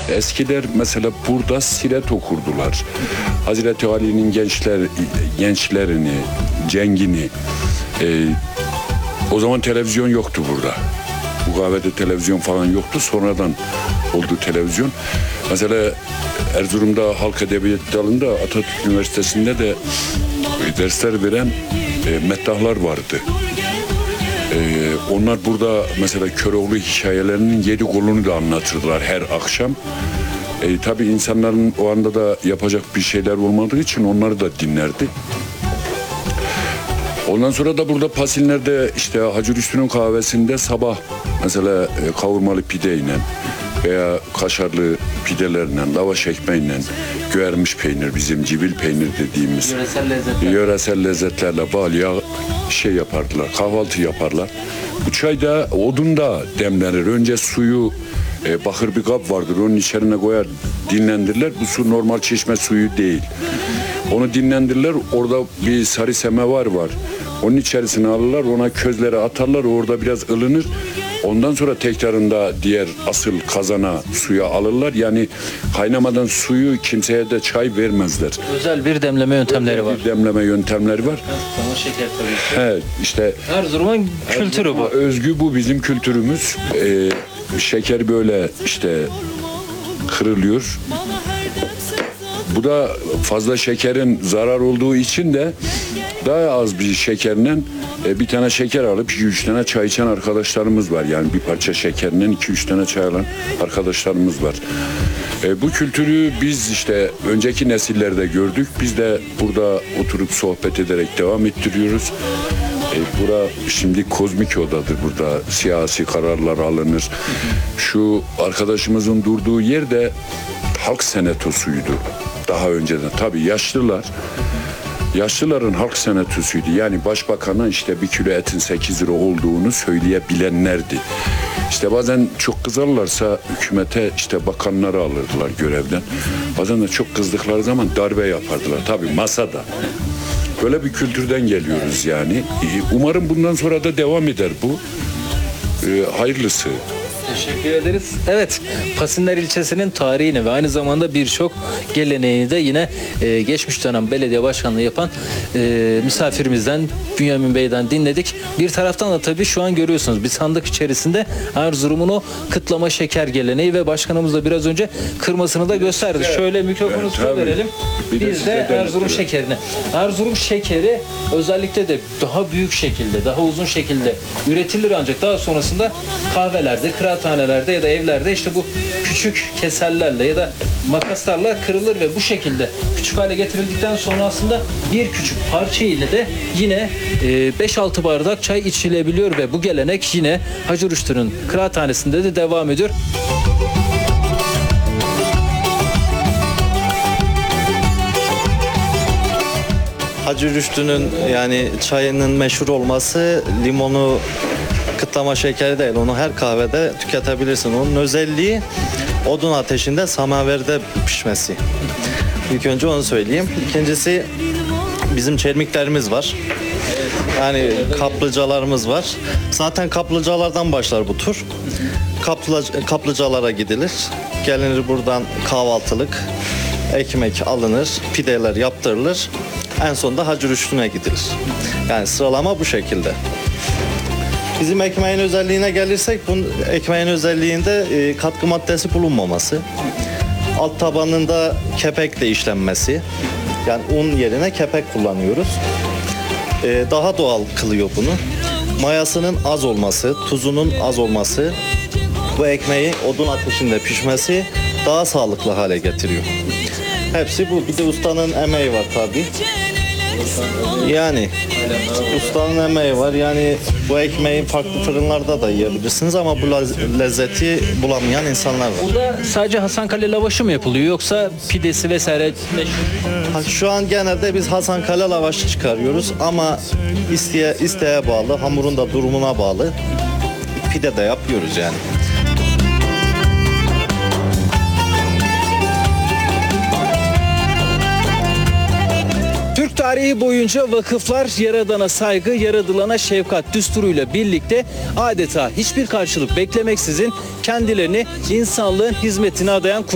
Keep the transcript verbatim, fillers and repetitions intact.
Eskiler mesela burada siret okurdular. Hazreti Ali'nin gençler gençlerini, cengini. E, o zaman televizyon yoktu burada. Bu kahvede televizyon falan yoktu. Sonradan oldu televizyon. Mesela Erzurum'da Halk Edebiyat Dalı'nda Atatürk Üniversitesi'nde de dersler veren e, meddahlar vardı. E, onlar burada mesela Köroğlu hikayelerinin yedi kolunu da anlatırdılar her akşam. E, tabii insanların o anda da yapacak bir şeyler olmadığı için onları da dinlerdi. Ondan sonra da burada Pasinler'de işte Hacı Rüştü'nün kahvesinde sabah mesela e, kavurmalı pideyle veya kaşarlı pidelerle, lavaş ekmeğiyle, göğermiş peynir, bizim cibil peynir dediğimiz Yöresel lezzetler. yöresel lezzetlerle bal yağ şey yapardılar, kahvaltı yaparlar. Bu çay da odunda demlenir. Önce suyu e, bakır bir kap vardır, onun içine koyar, dinlendirirler. Bu su normal çeşme suyu değil. Onu dinlendirirler, orada bir sarı semevar var. Onun içerisine alırlar, ona közleri atarlar, orada biraz ılınır. Ondan sonra tekrarında diğer asıl kazana suya alırlar. Yani kaynamadan suyu kimseye de çay vermezler. Özel bir demleme yöntemleri var. Bir demleme yöntemleri var. Tamam, şeker tabii ki. He, işte Erzurum'un kültürü bu. özgü bu bizim kültürümüz. Ee, şeker böyle işte kırılıyor. Bu da fazla şekerin zarar olduğu için de daha az bir şekerle e, bir tane şeker alıp iki üç tane çay içen arkadaşlarımız var. Yani bir parça şekerle iki üç tane çay alan arkadaşlarımız var. E, bu kültürü biz işte önceki nesillerde gördük. Biz de burada oturup sohbet ederek devam ettiriyoruz. E, bura şimdi kozmik odadır, burada siyasi kararlar alınır. Şu arkadaşımızın durduğu yer de halk senatosuydu daha önceden. Tabii yaşlılar, yaşlıların halk senatosuydu. Yani başbakana işte bir kilo etin sekiz lira olduğunu söyleyebilenlerdi. İşte bazen çok kızarlarsa hükümete işte bakanları alırdılar görevden. Bazen de çok kızdıkları zaman darbe yapardılar. Tabii masada. Böyle bir kültürden geliyoruz yani. Umarım bundan sonra da devam eder bu. Ee, hayırlısı. Teşekkür ederiz. Evet, Pasinler ilçesinin tarihini ve aynı zamanda birçok geleneğini de yine e, geçmiş dönem belediye başkanlığı yapan e, misafirimizden Bünyamin Bey'den dinledik. Bir taraftan da tabii şu an görüyorsunuz bir sandık içerisinde Erzurum'un o kıtlama şeker geleneği ve başkanımız da biraz önce kırmasını da gösterdi. Şöyle mikrofonu Evet, size tabii. verelim. Bir de Biz size de denettirelim. Erzurum şekerini. Erzurum şekeri özellikle de daha büyük şekilde, daha uzun şekilde üretilir ancak daha sonrasında kahvelerde, kıraathanelerde ya da evlerde işte bu küçük keserlerle ya da makaslarla kırılır ve bu şekilde küçük hale getirildikten sonra aslında bir küçük parça ile de yine beş altı bardak çay içilebiliyor ve bu gelenek yine Hacı Rüştü'nün kıraathanesinde de devam ediyor. Hacı Rüştü'nün yani çayının meşhur olması limonu kıtlama şekeri değil. Onu her kahvede tüketebilirsin. Onun özelliği odun ateşinde samaverde pişmesi. İlk önce onu söyleyeyim. İkincisi bizim çermiklerimiz var. Yani kaplıcalarımız var. Zaten kaplıcalardan başlar bu tur. Kaplıca, kaplıcalara gidilir. Gelinir buradan kahvaltılık ekmek alınır, pideler yaptırılır. En sonunda Hacı Rüştü'ne gidilir. Yani sıralama bu şekilde. Bizim ekmeğin özelliğine gelirsek, bu ekmeğin özelliğinde e, katkı maddesi bulunmaması. Alt tabanında kepekle işlenmesi. Yani un yerine kepek kullanıyoruz. E, daha doğal kılıyor bunu. Mayasının az olması, tuzunun az olması, bu ekmeği odun ateşinde pişmesi daha sağlıklı hale getiriyor. Hepsi bu. Bir de ustanın emeği var tabii. Yani ustanın emeği var. Yani bu ekmeği farklı fırınlarda da yiyebilirsiniz ama bu lezzeti bulamayan insanlar var. Burada sadece Hasankale lavaşı mı yapılıyor yoksa pidesi vesaire meşhur? Ha, Şu an genelde biz Hasankale lavaşı çıkarıyoruz ama isteye, isteğe bağlı, hamurun da durumuna bağlı pide de yapıyoruz yani. Türk tarihi boyunca vakıflar yaradana saygı, yaradılana şefkat düsturuyla birlikte adeta hiçbir karşılık beklemeksizin kendilerini insanlığın hizmetine adayan